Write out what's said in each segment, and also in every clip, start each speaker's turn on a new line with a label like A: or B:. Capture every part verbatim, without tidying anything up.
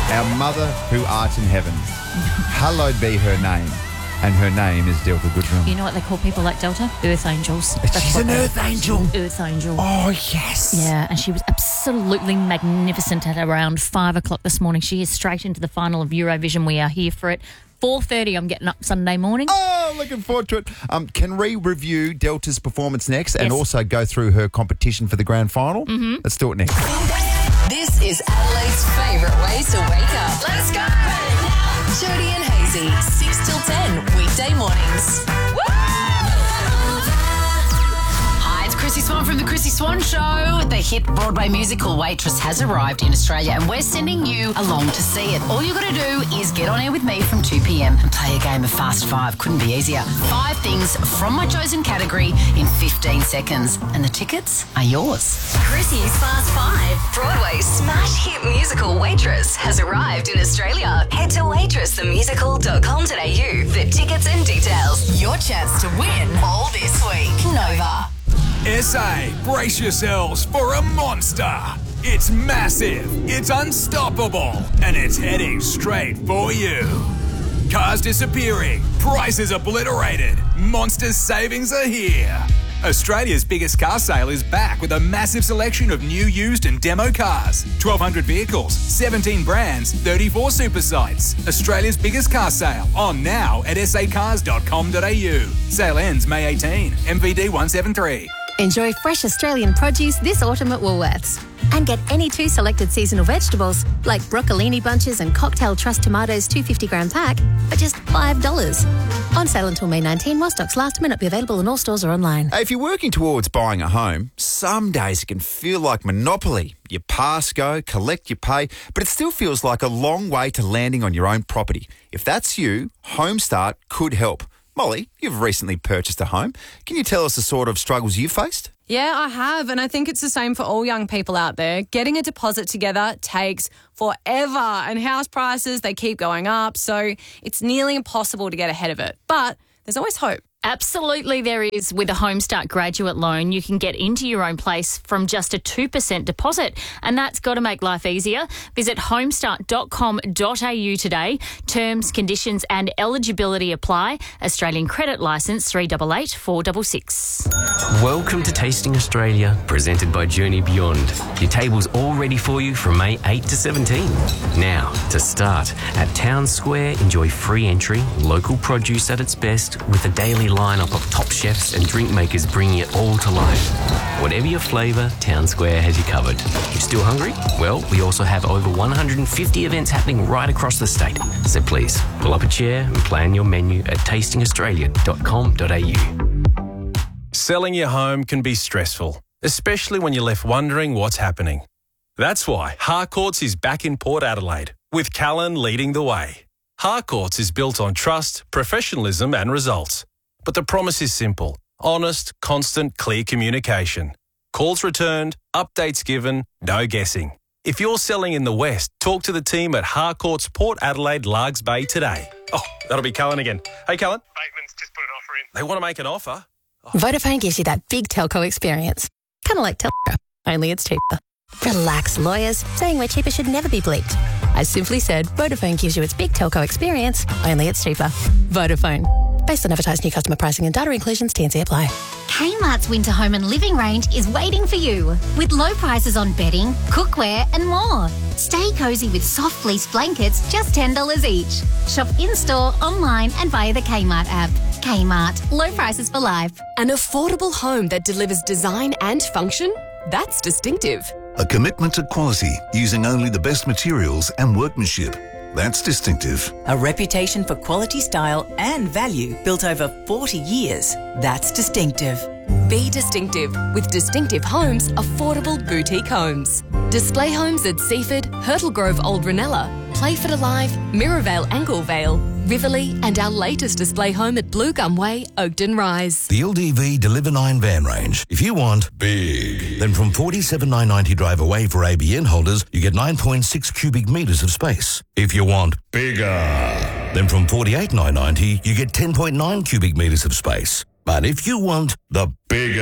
A: Our mother who art in heaven. Hallowed be her name. And her name is Delta Goodrem.
B: You know what they call people like Delta? Earth angels.
A: She's an earth angel.
B: Earth angel.
A: Oh, yes.
B: Yeah, and she was absolutely magnificent at around five o'clock this morning. She is straight into the final of Eurovision. We are here for it. four thirty, I'm getting up Sunday morning.
A: Oh, looking forward to it. Um, can we review Delta's performance next and
B: Yes.
A: also go through her competition for the grand final?
B: Mm-hmm.
A: Let's do it next.
C: This is Adelaide's favourite ways to wake up. Let's go! Jody and Hazy, six till ten, weekday mornings. Woo! Hi, it's Chrissy Swan from The Chrissy Swan Show. The hit Broadway musical Waitress has arrived in Australia and we're sending you along to see it. All you got to do is get on air with me from two p.m. and play a game of Fast Five. Couldn't be easier. Five things from my chosen category in fifteen seconds. And the tickets are yours. Chrissy's Fast Five. Broadway's smash hit musical Waitress has arrived in Australia. Head to waitress the musical dot com dot a u for tickets and details. Your chance to win all this week. Nova.
D: S A, brace yourselves for a monster. It's massive, it's unstoppable, and it's heading straight for you. Cars disappearing, prices obliterated, monster savings are here. Australia's biggest car sale is back with a massive selection of new, used and demo cars. twelve hundred vehicles, seventeen brands, thirty-four super sites. Australia's biggest car sale on now at s a cars dot com dot a u. Sale ends May eighteenth. M V D one seven three.
E: Enjoy fresh Australian produce this autumn at Woolworths. And get any two selected seasonal vegetables, like broccolini bunches and cocktail trust tomatoes two hundred fifty gram pack, for just five dollars. On sale until May nineteenth, while stocks last. May not be available in all stores or online.
A: If you're working towards buying a home, some days it can feel like Monopoly. You pass go, collect your pay, but it still feels like a long way to landing on your own property. If that's you, HomeStart could help. Molly, you've recently purchased a home. Can you tell us the sort of struggles you faced?
F: Yeah, I have, and I think it's the same for all young people out there. Getting a deposit together takes forever, and house prices, they keep going up, so it's nearly impossible to get ahead of it. But there's always hope.
B: Absolutely there is. With a HomeStart graduate loan, you can get into your own place from just a two percent deposit, and that's got to make life easier. Visit homestart dot com dot a u today. Terms, conditions and eligibility apply. Australian credit licence three eight eight four six six.
G: Welcome to Tasting Australia, presented by Journey Beyond. Your table's all ready for you from May eighth to seventeenth. Now, to start, at Town Square, enjoy free entry, local produce at its best, with a daily lineup of top chefs and drink makers bringing it all to life. Whatever your flavour, Town Square has you covered. You still hungry? Well, we also have over one hundred fifty events happening right across the state. So please, pull up a chair and plan your menu at tasting australia dot com dot a u.
D: Selling your home can be stressful, especially when you're left wondering what's happening. That's why Harcourts is back in Port Adelaide, with Callan leading the way. Harcourts is built on trust, professionalism and results. But the promise is simple: honest, constant, clear communication. Calls returned, updates given, no guessing. If you're selling in the West, talk to the team at Harcourts Port Adelaide Largs Bay today. Oh, that'll be Callan again. Hey, Callan.
H: Bateman's just put an offer in.
D: They want to make an offer. Oh.
E: Vodafone gives you that big telco experience. Kind of like telco, only it's cheaper. Relax, lawyers. Saying we're cheaper should never be bleeped. I simply said Vodafone gives you its big telco experience, only it's cheaper. Vodafone. Based on advertised new customer pricing and data inclusions, T and C apply.
I: Kmart's winter home and living range is waiting for you with low prices on bedding, cookware and more. Stay cosy with soft fleece blankets, just ten dollars each. Shop in-store, online and via the Kmart app. Kmart. Low prices for life.
J: An affordable home that delivers design and function? That's distinctive.
K: A commitment to quality, using only the best materials and workmanship. That's distinctive.
L: A reputation for quality, style and value built over forty years. That's distinctive.
J: Be distinctive with Distinctive Homes, affordable boutique homes. Display homes at Seaford, Hurtle Grove Old Ranella, Playford Alive, Mirrorvale Anglevale, Riverley and our latest display home at Blue Gum Way, Oakden Rise.
M: The L D V Deliver nine van range. If you want big, then from forty-seven thousand nine hundred ninety drive away for A B N holders, you get nine point six cubic metres of space. If you want bigger, then from forty-eight thousand nine hundred ninety, you get ten point nine cubic metres of space. But if you want the bigger,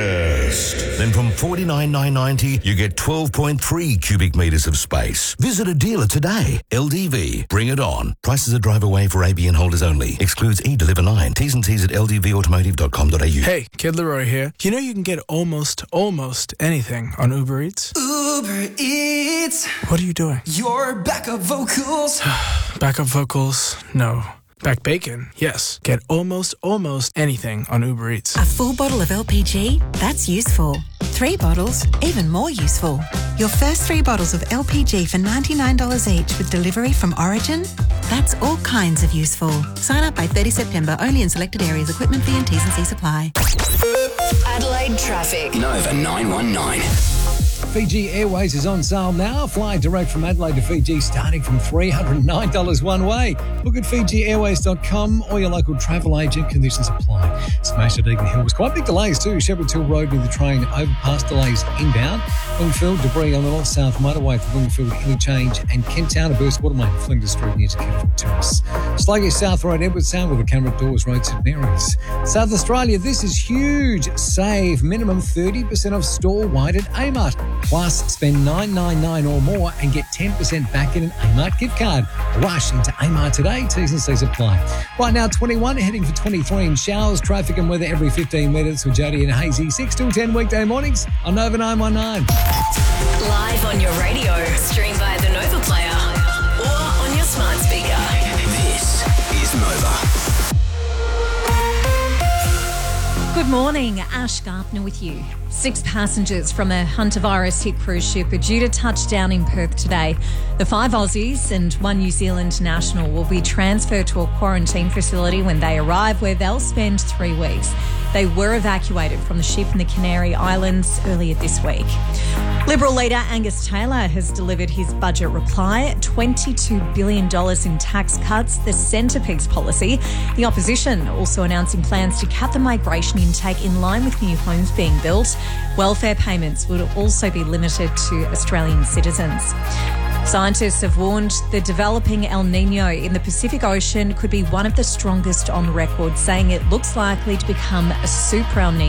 M: best. Then from forty-nine thousand nine hundred ninety dollars, you get twelve point three cubic metres of space. Visit a dealer today. L D V. Bring it on. Prices are drive away for A B N holders only. Excludes e-Deliver nine. T's and T's at l d v automotive dot com dot a u.
H: Hey, Kid Leroy here. You know you can get almost, almost anything on Uber Eats?
N: Uber Eats.
H: What are you doing?
N: Your backup vocals.
H: Backup vocals? No. Back bacon? Yes. Get almost, almost anything on Uber Eats.
O: A full bottle of L P G? That's useful. Three bottles? Even more useful. Your first three bottles of L P G for ninety-nine dollars each with delivery from Origin? That's all kinds of useful. Sign up by thirtieth September, only in selected areas. Equipment fee and T's and C's apply.
C: Adelaide traffic.
D: Nova nine one nine.
P: Fiji Airways is on sale now. Fly direct from Adelaide to Fiji starting from three hundred nine dollars one way. Book at fiji airways dot com or your local travel agent. Conditions apply. Smashed at Egan Hill was quite big delays too. Shepherd Hill Road with the train overpass delays inbound. Wingfield, debris on the north-south motorway for Wingfield interchange and Kent Town, a burst water main Flinders Street near to Kentford Terrace. Sluggish South Road, Edward Sound with the camera at Doors Road, St Mary's. South Australia, this is huge. Save minimum thirty percent off store-wide at Amart. Plus, spend nine ninety-nine or more and get ten percent back in an Amart gift card. Rush into Amart today. T's and C's apply. Right now, twenty-one, heading for twenty-three in showers, traffic and weather every fifteen minutes with Jody and Hazy. six till ten weekday mornings on Nova nine one nine.
C: Live on your radio. Stream via the Nova Player or on your smart speaker.
D: This is Nova.
Q: Good morning, Ash Gartner with you. Six passengers from a hantavirus hit cruise ship are due to touch down in Perth today. The five Aussies and one New Zealand national will be transferred to a quarantine facility when they arrive, where they'll spend three weeks. They were evacuated from the ship in the Canary Islands earlier this week. Liberal leader Angus Taylor has delivered his budget reply, twenty-two billion dollars in tax cuts, the centrepiece policy. The opposition also announcing plans to cap the migration intake in line with new homes being built. Welfare payments would also be limited to Australian citizens. Scientists have warned the developing El Niño in the Pacific Ocean could be one of the strongest on record, saying it looks likely to become a super El Niño